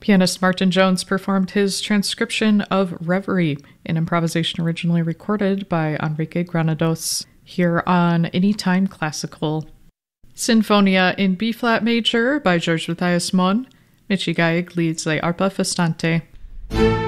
Pianist Martin Jones performed his transcription of Reverie, an improvisation originally recorded by Enrique Granados, here on Anytime Classical. Sinfonia in B-flat major by George Matthias Mon. Michi Gaig leads Le Arpa Festante.